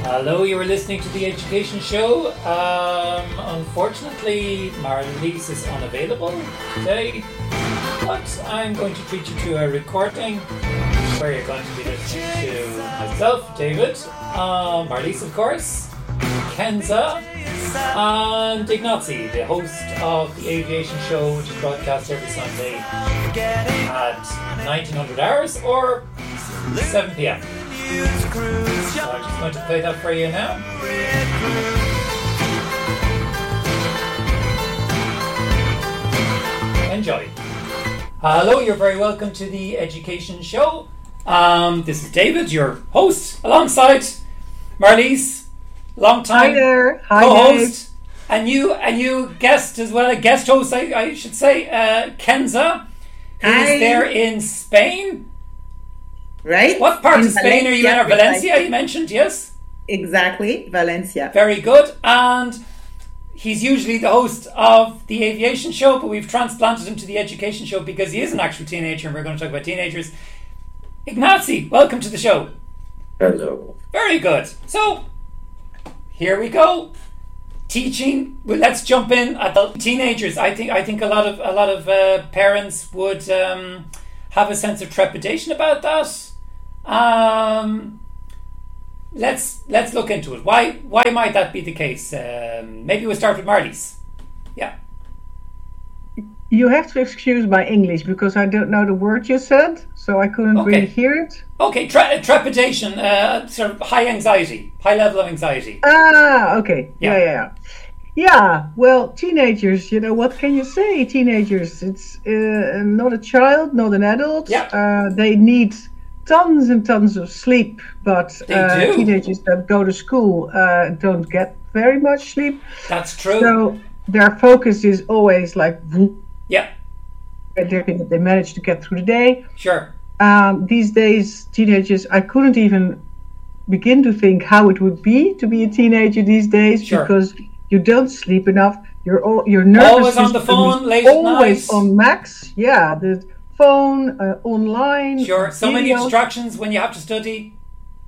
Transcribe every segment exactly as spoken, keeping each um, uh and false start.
Hello, you are listening to The Education Show. Um, unfortunately, Marlies is unavailable today, but I'm going to treat you to a recording where you're going to be listening to myself, David, um, Marlies, of course, Kenza, and Ignazi, the host of The Aviation Show, which is broadcast every Sunday at nineteen hundred hours or seven p.m. So I'm just going to play that for you now. Enjoy. Hello, you're very welcome to The Education Show. Um, this is David, your host, alongside Marlies, long time Hi there. Hi, co-host, and you, and you guest as well, a guest host, I, I should say, uh, Kenza, who Hi. is there in Spain. Right? What part In of Spain are you in? Or Valencia, Valencia, you mentioned, yes? Exactly, Valencia. Very good. And he's usually the host of The Aviation Show, but we've transplanted him to The Education Show because he is an actual teenager and we're going to talk about teenagers. Ignazi, welcome to the show. Hello. Very good. So, here we go. Teaching. Well, let's jump in at the teenagers. I think I think a lot of a lot of uh, parents would um, have a sense of trepidation about that. Um, let's let's look into it. Why why might that be the case? Um, maybe we'll start with Marlies. Yeah. You have to excuse my English because I don't know the word you said, so I couldn't Okay. really hear it. Okay. Tre- trepidation. Uh, sort of high anxiety, high level of anxiety. Ah, okay. Yeah. Yeah, yeah, yeah. Yeah, well, teenagers, you know, what can you say? Teenagers, it's uh, not a child, not an adult. Yeah. Uh, they need tons and tons of sleep, but They uh, do. teenagers that go to school uh, don't get very much sleep. That's true. So their focus is always like, Yeah. that they manage to get through the day. Sure. Um, these days, teenagers, I couldn't even begin to think how it would be to be a teenager these days Sure. because you don't sleep enough. You're all, your nervous Always on the system phone, is late at always night. on max. Yeah, the phone, uh, online. Sure. So many videos, distractions when you have to study.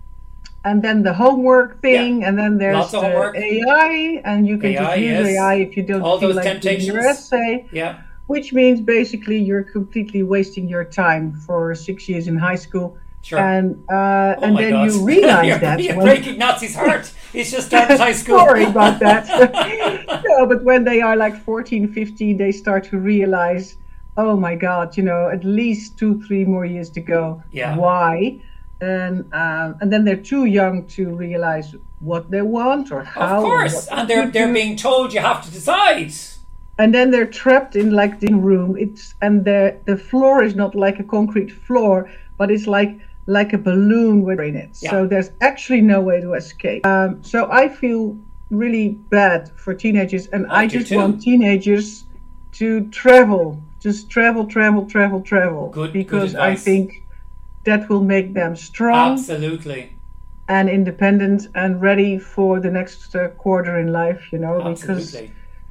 and then the homework thing, and then there's Lots of the homework. A I, and you can A I, just use yes. A I if you don't All feel those like doing your temptations. essay. Yeah. Which means basically you're completely wasting your time for six years in high school. Sure. And uh, Oh and my then God. you realize you're, that. You're when- breaking Nazi's heart. He's just started high school. Sorry about that. No, but when they are like fourteen, fifteen, they start to realize, oh my God, you know, at least two, three more years to go. Yeah. Why? And um, and then they're too young to realize what they want or how. Of or course. what And they they're should they're do. being told you have to decide. And then they're trapped in like the room. It's and the the floor is not like a concrete floor, but it's like like a balloon with in it. Yeah. So there's actually no way to escape. Um, so I feel really bad for teenagers, and I I, do just too. want teenagers to travel, just travel, travel, travel, travel. Good- good because I advice. think that will make them strong Absolutely. and independent and ready for the next uh, quarter in life. You know, because. Absolutely.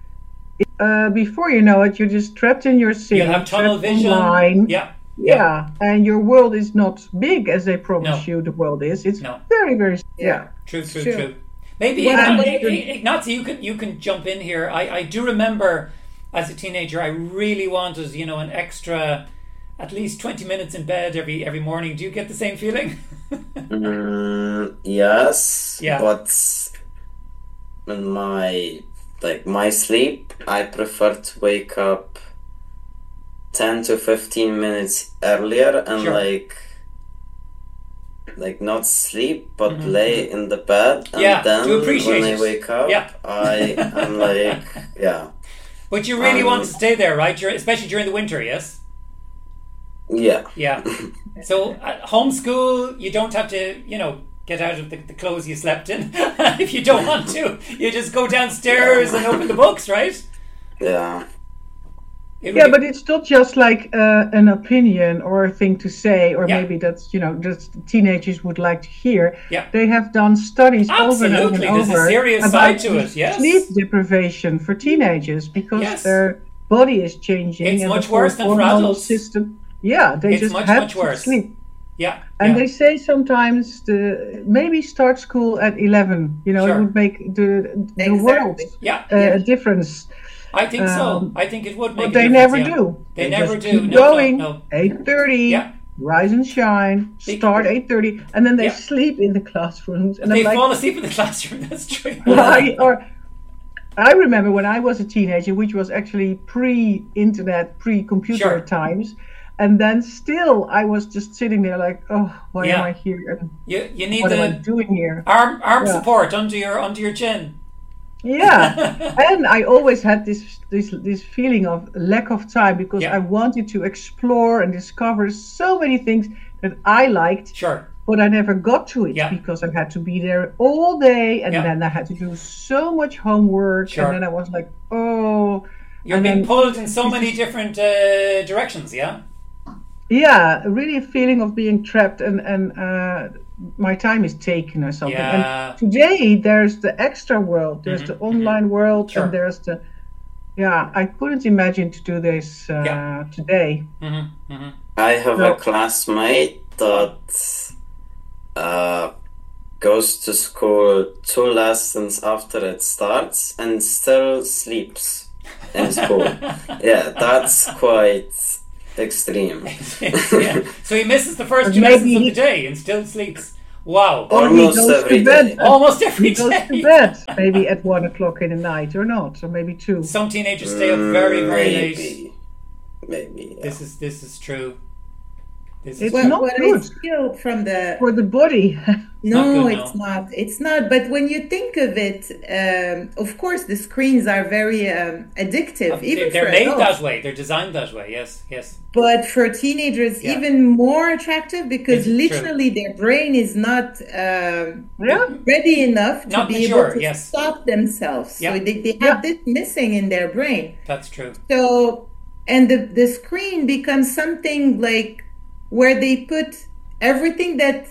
Uh, before you know it, you're just trapped in your city. You'll have tunnel trapped vision. online. Yeah. Yeah, and your world is not big as they promise No. you the world is. It's No. very, very yeah. True, true, Sure. true. Maybe Well, Igna- but- Ig- Ignazi, you can you can jump in here. I, I do remember as a teenager, I really wanted, you know, an extra, at least twenty minutes in bed every every morning. Do you get the same feeling? Mm, yes, Yeah. but in my like my sleep, I prefer to wake up ten to fifteen minutes earlier and Sure. like like not sleep but Mhm. lay in the bed, and Yeah, then to appreciate when I it. wake up, Yeah. I am like yeah, But you really Um, want to stay there, right? Dur- especially during the winter, yes? yeah. Yeah. So at homeschool, you don't have to, you know, get out of the, the clothes you slept in if you don't want to. You just go downstairs and open the books, right? Yeah. It Yeah, really- but it's not just like uh, an opinion or a thing to say, or Yeah. maybe that's you know just teenagers would like to hear. Yeah. They have done studies over and over and Absolutely, there's a over serious about side to it, yes. sleep deprivation for teenagers because Yes. their body is changing. It's and much the whole worse than for hormonal adults. System. Yeah, they It's just much, have much to worse. sleep. Yeah. And yeah. they say sometimes the maybe start school at eleven. You know, Sure. it would make the the Exactly. world Yeah. uh, Yeah. a difference. I think so. Um, I think it would make But a they difference. never yeah. do. They, They never just do. keep no, going. No, no. eight thirty. Yeah. Rise and shine. They- Start eight thirty, and then they Yeah. sleep in the classrooms. And They I'm like, fall asleep in the classroom. That's true. why? Or I remember when I was a teenager, which was actually pre-internet, pre-computer Sure. times, and then still I was just sitting there like, oh, why Yeah. am I here? And You you need what am I the doing here? arm arm Yeah. support under your under your chin. Yeah, and I always had this this this feeling of lack of time because Yeah. I wanted to explore and discover so many things that I liked, Sure. but I never got to it Yeah. because I had to be there all day, and Yeah. then I had to do so much homework, Sure. and then I was like, oh, You're and being then- pulled in so many different uh, directions. Yeah. yeah, really a feeling of being trapped, and and uh, my time is taken or something. Yeah. And today there's the extra world, there's Mhm, the online world, Sure. and there's the yeah. I couldn't imagine to do this uh, Yeah. today. hmm hmm I have No. a classmate that uh, goes to school two lessons after it starts and still sleeps in school. Yeah, that's quite extreme. yeah. So he misses the first two Maybe lessons of he- the day and still sleeps. Wow. Or he Almost goes every to bed. day. Almost every He goes day. to bed maybe at one o'clock in the night or not, or maybe two. Some teenagers stay up very, very late. Maybe. Maybe. Yeah. This is this is true. This is It's Well, true. not what I good. feel from the For the body. no, not good, it's no. not. It's not. But when you think of it, um, of course, the screens are very um, addictive, They- even They're for made adults. that way. They're designed that way. Yes, yes. But for teenagers, Yeah. even more attractive because It's true. literally their brain is not um, Yeah. ready enough to Not be mature, able to yes. stop themselves. Yeah. So they, they have Yeah. this missing in their brain. That's true. So, and the, the screen becomes something like where they put everything that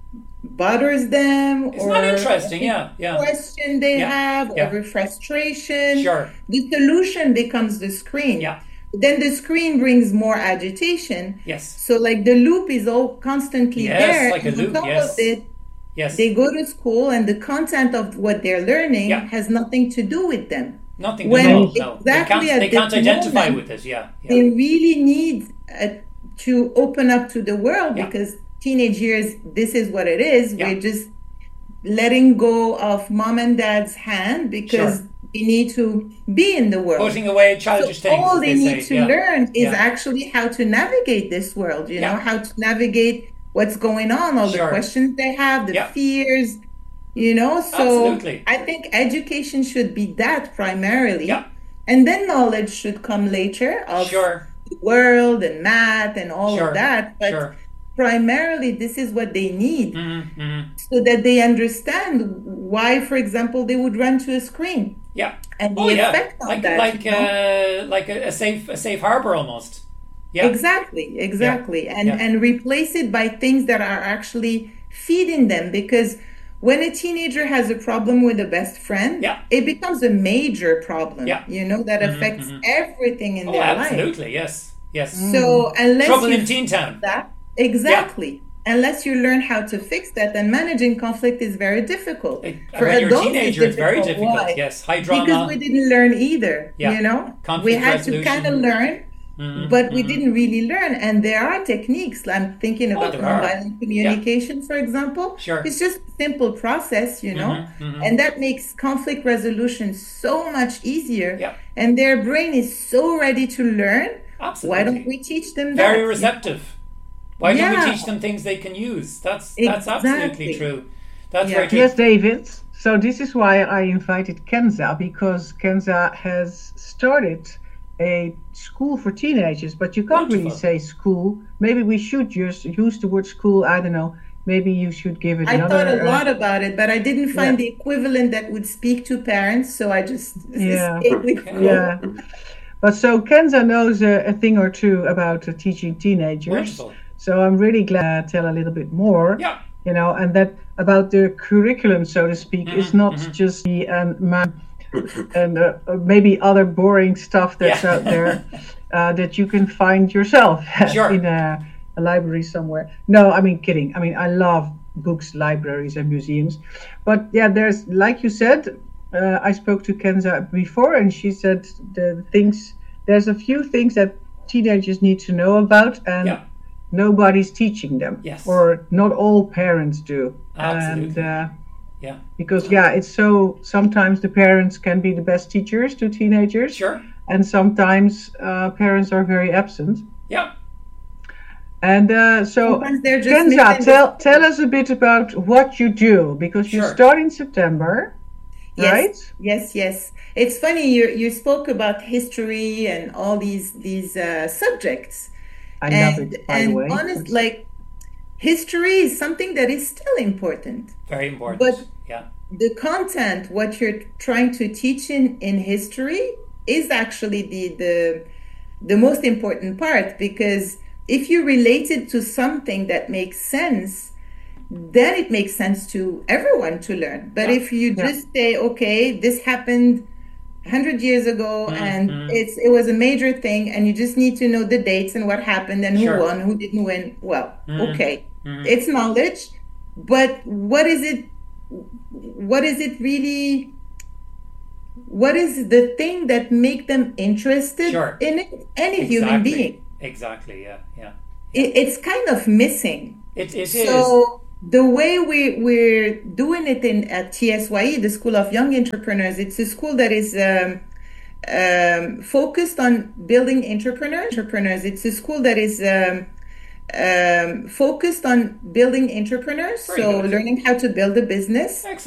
bothers them It's or not interesting. every Yeah, yeah. question they Yeah, have, yeah. every frustration. Sure. The solution becomes the screen. Yeah. Then the screen brings more agitation. Yes. So like the loop is all constantly Yes, there. like a and on loop, top yes. of it, Yes. they go to school and the content of what they're learning Yeah. has nothing to do with them. Nothing. when no, no. exactly They can't. at They can't this identify moment, with it. Yeah. They Yeah. really need uh, to open up to the world Yeah. because teenage years, this is what it is. Yeah. We're just letting go of mom and dad's hand because Sure. we need to be in the world. Putting away childish So things. all as they they need say. to yeah. learn is Yeah. actually how to navigate this world, you know, Yeah. how to navigate what's going on, all Sure. the questions they have, the Yeah. fears, you know. So Absolutely. I think education should be that primarily. Yeah. And then knowledge should come later of Sure. the world and math and all Sure. of that. But Sure. primarily, this is what they need Mm-hmm, mm-hmm. so that they understand why, for example, they would run to a screen Yeah. and the Oh yeah. effect on Like that. like you know? uh, like a, a safe a safe harbor almost. Yeah. Exactly, exactly. And Yeah. and replace it by things that are actually feeding them because when a teenager has a problem with a best friend, Yeah. it becomes a major problem. Yeah. You know, that Mhm, affects mhm. everything in Oh, their life. absolutely. Yes. Yes. So unless Trouble you in Teen Town. that exactly. Unless you learn how to fix that, and managing conflict is very difficult. It- For when you're a adults, teenager, it's very difficult. Why? Yes. High drama. Because we didn't learn either. Yeah. You know, Conflict we had resolution. to kind of learn, Mhm, but we mhm. didn't really learn. And there are techniques. I'm thinking Oh, about there are. nonviolent communication, for example. Sure. It's just a simple process, you know, Mhm, mhm. and that makes conflict resolution so much easier. Yeah. And their brain is so ready to learn. Absolutely. Why don't we teach them that? Very receptive. Why don't Yeah. we teach them things they can use? That's that's absolutely Exactly. true. That's Yeah. very true. Yes, David. So this is why I invited Kenza, because Kenza has started a school for teenagers, but you can't really Wonderful. say school. Maybe we should just use the word school. I don't know. Maybe you should give it I another. thought a uh, lot about it, but I didn't find Yeah. the equivalent that would speak to parents, so I just Yeah. stayed with Okay. Yeah. But so Kenza knows a, a thing or two about uh, teaching teenagers. Wonderful. So I'm really glad to tell a little bit more. Yeah. You know, and that about the curriculum, so to speak, is Mhm, not mhm. just the and ma- and uh, maybe other boring stuff that's Yeah. out there uh, that you can find yourself Sure. in a a library somewhere. No, I mean, kidding. I mean, I love books, libraries, and museums. But yeah, there's, like you said, uh, I spoke to Kenza before, and she said the things, there's a few things that teenagers need to know about, and Yeah. nobody's teaching them. Yes. Or not all parents do. Absolutely. And, uh, Yeah. because, yeah, it's so, sometimes the parents can be the best teachers to teenagers. Sure. And sometimes uh, parents are very absent. Yeah. And uh, so, Sometimes they're just Kenza, missing the- tell, tell us a bit about what you do, because you Sure. start in September, Yes. right? Yes, yes. It's funny you you spoke about history and all these these uh, subjects. I and love it, by and the way. honest, like history is something that is still important. Very important. But- yeah. The content, what you're trying to teach in, in history, is actually the the the most important part, because if you relate it to something that makes sense, then it makes sense to everyone to learn. But Yeah. if you Yeah. just say, okay, this happened a hundred years ago and Mhm. it's it was a major thing, and you just need to know the dates and what happened and who Sure. won, who didn't win, well, Mhm. okay, Mhm. it's knowledge, but what is it? What is it really? What is the thing that make them interested Sure. in it? Any human Exactly. being, Exactly. Yeah. Yeah. it, it's kind of missing. It, it is. So the way we we're doing it in at T S Y E, the School of Young Entrepreneurs, it's a school that is um, um, focused on building entrepreneur entrepreneurs. It's a school that is um, um, focused on building entrepreneurs, Very so good. learning how to build a business. Excellent.